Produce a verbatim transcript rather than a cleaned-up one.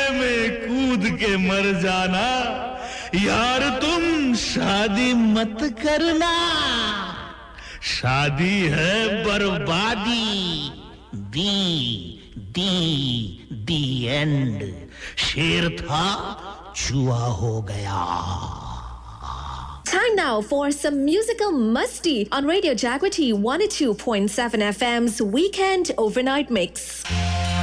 में कूद के मर जाना, यार तुम शादी मत करना, शादी है बर्बादी। दी दी दी एंड। शेर था चूहा हो गया। Time now for some musical musty on Radio Jaguar one oh two point seven F M's Weekend Overnight Mix.